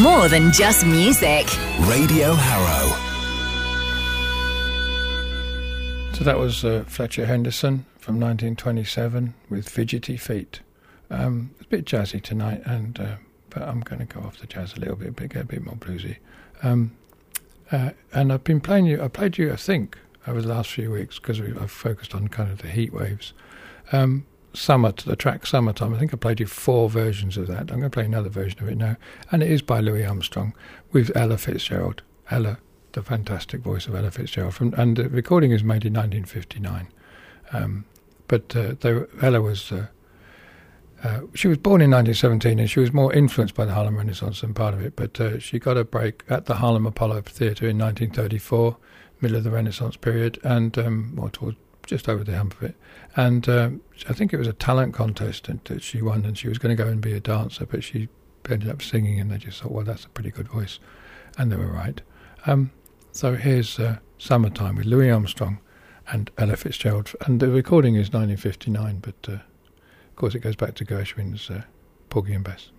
more than just music. Radio Harrow. So that was Fletcher Henderson from 1927 with Fidgety Feet. It's a bit jazzy tonight, but I'm going to go off the jazz a little bit, get a bit more bluesy. And I've been playing you. I played you, I think, over the last few weeks because I've focused on kind of the heat waves. The track Summertime. I think I played you 4 versions of that. I'm going to play another version of it now, and it is by Louis Armstrong with Ella Fitzgerald. Ella, the fantastic voice of Ella Fitzgerald, and the recording is made in 1959. Ella was. She was born in 1917 and she was more influenced by the Harlem Renaissance than part of it, but she got a break at the Harlem Apollo Theatre in 1934, middle of the Renaissance period, and towards just over the hump of it. And I think it was a talent contest that she won, and she was going to go and be a dancer, but she ended up singing, and they just thought, well, that's a pretty good voice. And they were right. So here's Summertime with Louis Armstrong and Ella Fitzgerald. And the recording is 1959, but... of course, it goes back to Gershwin's Porgy and Bess.